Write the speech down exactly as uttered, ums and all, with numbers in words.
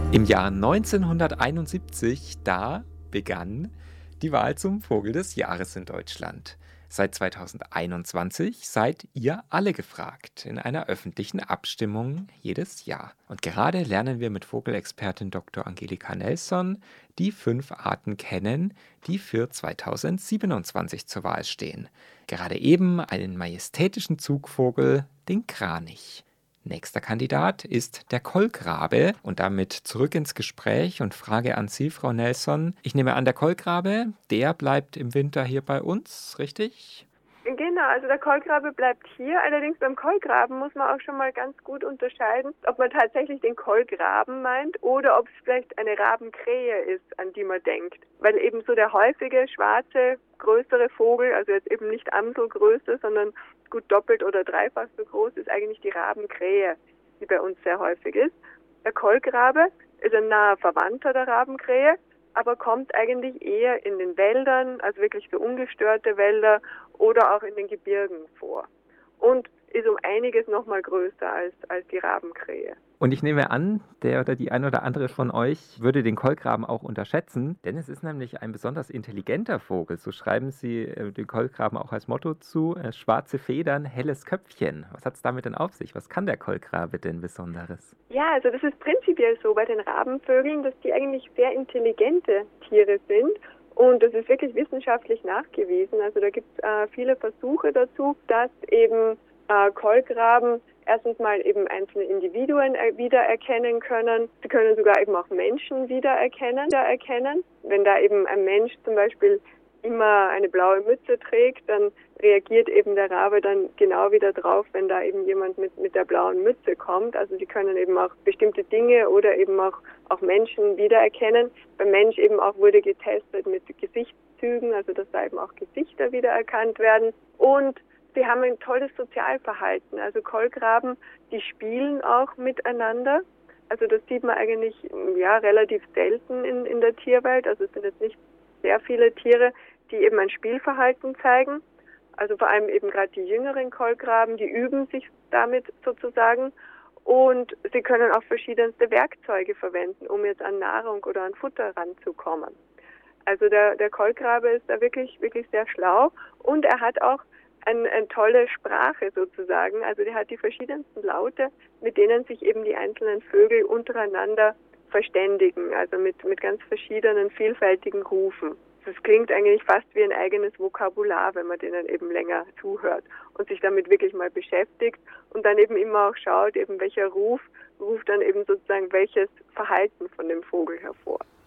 Im Jahr neunzehnhunderteinundsiebzig, da begann die Wahl zum Vogel des Jahres in Deutschland. Seit zweitausendeinundzwanzig seid ihr alle gefragt in einer öffentlichen Abstimmung jedes Jahr. Und gerade lernen wir mit Vogelexpertin Doktor Angelika Nelson die fünf Arten kennen, die für zweitausendsiebenundzwanzig zur Wahl stehen. Gerade eben einen majestätischen Zugvogel, den Kranich. Nächster Kandidat ist der Kolkrabe und damit zurück ins Gespräch und Frage an Sie, Frau Nelson. Ich nehme an, der Kolkrabe, der bleibt im Winter hier bei uns, richtig? Genau, also der Kolkrabe bleibt hier. Allerdings beim Kolkraben muss man auch schon mal ganz gut unterscheiden, ob man tatsächlich den Kolkraben meint oder ob es vielleicht eine Rabenkrähe ist, an die man denkt. Weil eben so der häufige, schwarze, größere Vogel, also jetzt eben nicht Amselgröße, sondern gut doppelt oder dreifach so groß, ist eigentlich die Rabenkrähe, die bei uns sehr häufig ist. Der Kolkrabe ist ein naher Verwandter der Rabenkrähe, aber kommt eigentlich eher in den Wäldern, also wirklich so ungestörte Wälder oder auch in den Gebirgen vor. Und ist um einiges nochmal größer als, als die Rabenkrähe. Und ich nehme an, der oder die ein oder andere von euch würde den Kolkraben auch unterschätzen, denn es ist nämlich ein besonders intelligenter Vogel. So schreiben Sie äh, den Kolkraben auch als Motto zu, äh, schwarze Federn, helles Köpfchen. Was hat es damit denn auf sich? Was kann der Kolkrabe denn Besonderes? Ja, also das ist prinzipiell so bei den Rabenvögeln, dass die eigentlich sehr intelligente Tiere sind. Und das ist wirklich wissenschaftlich nachgewiesen. Also da gibt es äh, viele Versuche dazu, dass eben äh, Kolkraben erstens mal eben einzelne Individuen äh, wiedererkennen können. Sie können sogar eben auch Menschen wiedererkennen. wiedererkennen. Wenn da eben ein Mensch zum Beispiel immer eine blaue Mütze trägt, dann reagiert eben der Rabe dann genau wieder drauf, wenn da eben jemand mit, mit der blauen Mütze kommt. Also die können eben auch bestimmte Dinge oder eben auch, auch Menschen wiedererkennen. Beim Mensch eben auch wurde getestet mit Gesichtszügen, also dass da eben auch Gesichter wiedererkannt werden. Und sie haben ein tolles Sozialverhalten. Also Kolkraben, die spielen auch miteinander. Also das sieht man eigentlich ja relativ selten in, in der Tierwelt. Also es sind jetzt nicht sehr viele Tiere, die eben ein Spielverhalten zeigen. Also vor allem eben gerade die jüngeren Kolkraben, die üben sich damit sozusagen. Und sie können auch verschiedenste Werkzeuge verwenden, um jetzt an Nahrung oder an Futter ranzukommen. Also der, der Kolkrabe ist da wirklich, wirklich sehr schlau und er hat auch eine, eine tolle Sprache sozusagen. Also der hat die verschiedensten Laute, mit denen sich eben die einzelnen Vögel untereinander verständigen, also mit, mit ganz verschiedenen, vielfältigen Rufen. Das klingt eigentlich fast wie ein eigenes Vokabular, wenn man denen eben länger zuhört und sich damit wirklich mal beschäftigt und dann eben immer auch schaut, eben welcher Ruf ruft dann eben sozusagen welches Verhalten von dem Vogel hervor.